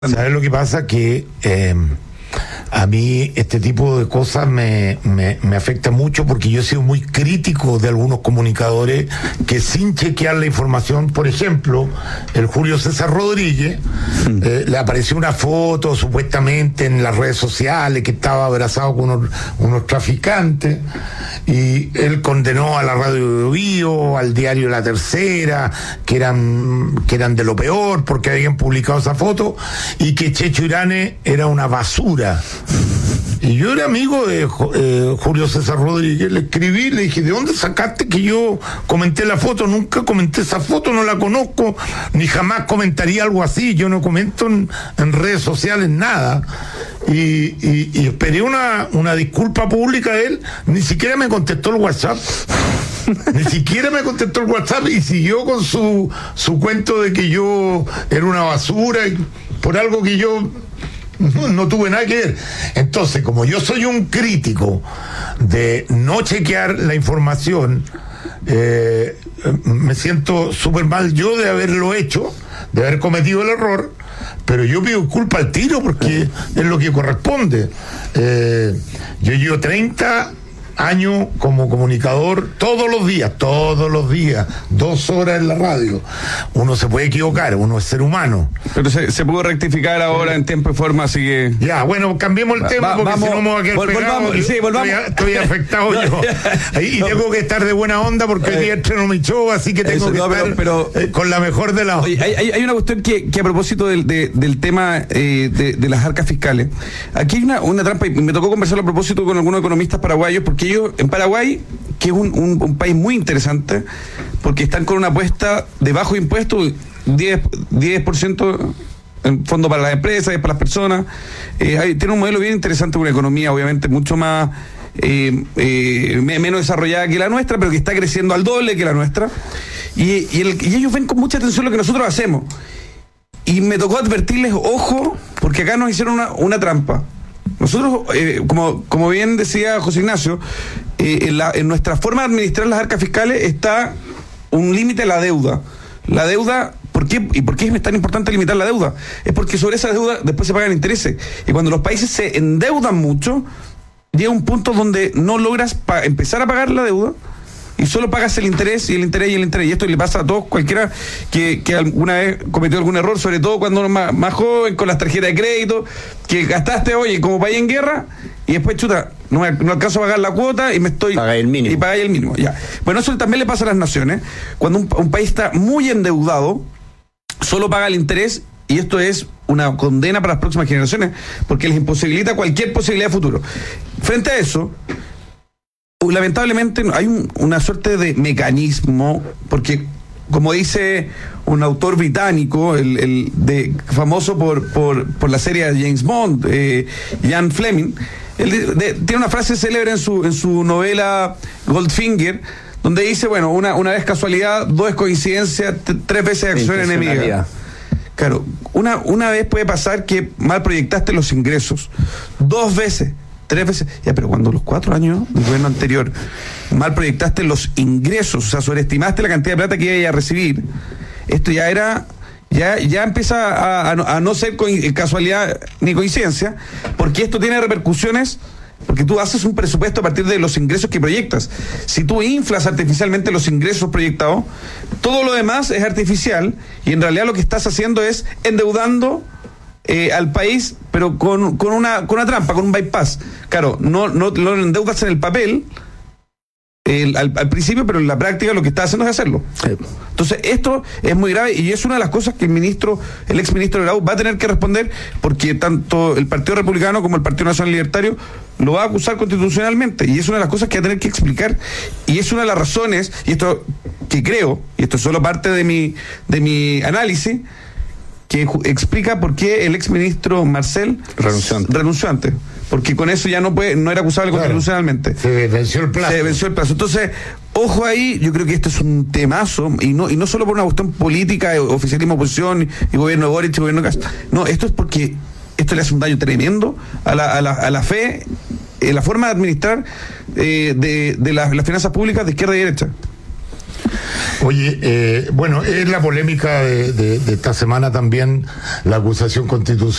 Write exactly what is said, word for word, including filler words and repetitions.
¿Sabes lo que pasa? Que eh, a mí este tipo de cosas me, me, me afecta mucho porque yo he sido muy crítico de algunos comunicadores que sin chequear la información, por ejemplo, el Julio César Rodríguez, mm. eh, le apareció una foto supuestamente en las redes sociales que estaba abrazado con unos, unos traficantes y él condenó a la Radio Bio, al diario La Tercera, que eran, que eran de lo peor porque habían publicado esa foto y que Checho Irane era una basura. Y yo era amigo de eh, Julio César Rodríguez, le escribí, le dije, ¿de dónde sacaste que yo comenté la foto? Nunca comenté esa foto, no la conozco, ni jamás comentaría algo así, yo no comento en, en redes sociales nada. Y, y, y esperé una, una disculpa pública de él, ni siquiera me contestó el WhatsApp. Ni siquiera me contestó el WhatsApp y siguió con su, su cuento de que yo era una basura y por algo que yo No, no tuve nada que ver. Entonces, como yo soy un crítico de no chequear la información, eh, me siento súper mal yo de haberlo hecho, de haber cometido el error, pero yo pido culpa al tiro porque es lo que corresponde. Eh, yo llevo treinta años como comunicador, todos los días, todos los días, dos horas en la radio. Uno se puede equivocar, uno es ser humano. Pero se, se pudo rectificar ahora en tiempo y forma, así que... Ya, bueno, cambiemos el va, tema porque vamos, si no me voy a quedar vol, pegado. Volvamos, sí, volvamos. Estoy, estoy afectado yo. Y no, tengo que estar de buena onda porque hoy día estreno mi show, así que tengo eso, que no, estar pero, pero, eh, con la mejor de las ondas. Hay, hay, hay una cuestión que, que a propósito del, de, del tema eh, de, de las arcas fiscales, aquí hay una, una trampa y me tocó conversarlo a propósito con algunos economistas paraguayos, porque ellos en Paraguay, que es un, un, un país muy interesante, porque están con una apuesta de bajo impuesto, diez por ciento en fondo para las empresas y para las personas. Eh, hay, tiene un modelo bien interesante, una economía obviamente mucho más eh, eh, menos desarrollada que la nuestra, pero que está creciendo al doble que la nuestra. Y, y, el, y ellos ven con mucha atención lo que nosotros hacemos. Y me tocó advertirles, ojo, porque acá nos hicieron una, una trampa. Nosotros, eh, como, como bien decía José Ignacio, eh, en, la, en nuestra forma de administrar las arcas fiscales está un límite a la deuda. La deuda, ¿por qué? ¿Y por qué es tan importante limitar la deuda? Es porque sobre esa deuda después se pagan intereses. Y cuando los países se endeudan mucho, llega un punto donde no logras pa- empezar a pagar la deuda y solo pagas el interés y el interés y el interés. Y esto le pasa a todos, cualquiera que, que alguna vez cometió algún error, sobre todo cuando uno es más, más joven, con las tarjetas de crédito, que gastaste, oye, como país en guerra, y después, chuta, no, me, no alcanzo a pagar la cuota y me estoy... Pagáis el mínimo. Y pagáis el mínimo, ya. Bueno, eso también le pasa a las naciones. Cuando un, un país está muy endeudado, solo paga el interés, y esto es una condena para las próximas generaciones, porque les imposibilita cualquier posibilidad de futuro. Frente a eso, lamentablemente hay un, una suerte de mecanismo, porque como dice un autor británico, el, el de, famoso por, por, por la serie de James Bond, eh, Ian Fleming, él de, de, tiene una frase célebre en su, en su novela Goldfinger, donde dice, bueno, una, una vez casualidad, dos es coincidencia, t- tres veces acción enemiga. Claro, una, una vez puede pasar que mal proyectaste los ingresos, dos veces, tres veces, ya, pero cuando los cuatro años del gobierno anterior mal proyectaste los ingresos, o sea, sobreestimaste la cantidad de plata que iba a recibir, esto ya era, ya, ya empieza a, a, a no ser co- casualidad ni coincidencia, porque esto tiene repercusiones, porque tú haces un presupuesto a partir de los ingresos que proyectas. Si tú inflas artificialmente los ingresos proyectados, todo lo demás es artificial, y en realidad lo que estás haciendo es endeudando Eh, al país, pero con, con una con una trampa, con un bypass. Claro, no, no lo endeudas en el papel el, al, al principio, pero en la práctica lo que está haciendo es hacerlo. Entonces, esto es muy grave y es una de las cosas que el ministro, el ex ministro de la U va a tener que responder, porque tanto el Partido Republicano como el Partido Nacional Libertario lo va a acusar constitucionalmente, y es una de las cosas que va a tener que explicar, y es una de las razones, y esto que creo, y esto es solo parte de mi, de mi análisis, que explica por qué el exministro Marcel renunció antes. renunció antes, porque con eso ya no puede, no era acusable claro, constitucionalmente. Se venció el plazo. Se venció el plazo. Entonces, ojo ahí, yo creo que esto es un temazo, y no, y no solo por una cuestión política, oficialismo, oposición, y gobierno de Boric, y gobierno de Cast. No, esto es porque esto le hace un daño tremendo a la, a la, a la fe, eh, la forma de administrar eh, de, de las, las finanzas públicas de izquierda y derecha. Oye, eh, bueno, es la polémica de, de, de esta semana también, la acusación constitucional